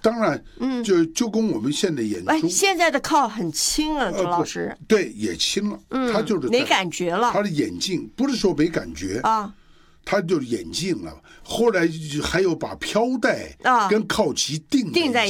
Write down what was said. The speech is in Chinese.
当然，就跟我们现在演出， 现在的铐很轻了，周老师。 对，也轻了。他就是没感觉了。 他的眼镜不是说没感觉啊，他就是眼镜了。后来还有把飘带跟铐旗定在